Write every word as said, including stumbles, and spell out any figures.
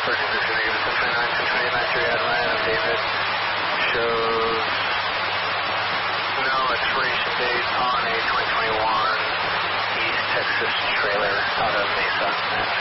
First position negative ten twenty-nine, ten twenty-nine, three Atlanta, David. Shows no expiration date on a twenty twenty-one East Texas trailer out of Mesa.